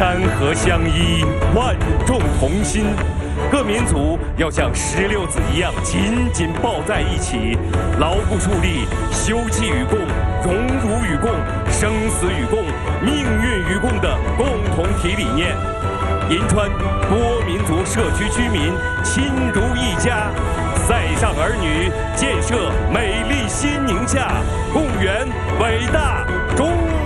山河相依，万众同心。各民族要像石榴籽一样紧紧抱在一起，牢固树立休戚与共、荣辱与共、生死与共、命运与共的共同体理念。银川多民族社区居民亲如一家，塞上儿女建设美丽新宁夏，共圆伟大中